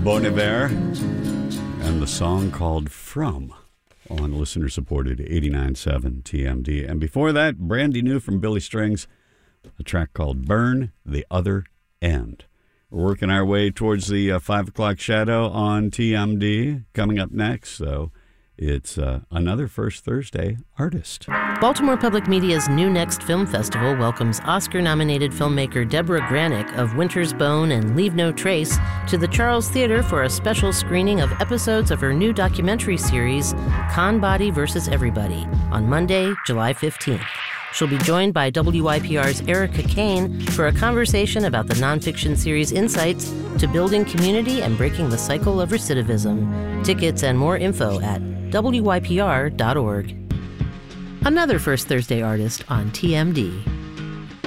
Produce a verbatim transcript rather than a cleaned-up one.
Bon Iver and the song called From on listener-supported eighty-nine point seven T M D. And before that, brandy new from Billy Strings, a track called Burn the Other End. We're working our way towards the uh, five o'clock shadow on T M D. Coming up next, so it's uh, another First Thursday artist. Baltimore Public Media's New Next Film Festival welcomes Oscar-nominated filmmaker Deborah Granick of Winter's Bone and Leave No Trace to the Charles Theater for a special screening of episodes of her new documentary series, Con Body versus Everybody, on Monday, July fifteenth. She'll be joined by W I P R's Erica Kane for a conversation about the nonfiction series insights to building community and breaking the cycle of recidivism. Tickets and more info at W Y P R dot org. Another First Thursday artist on T M D.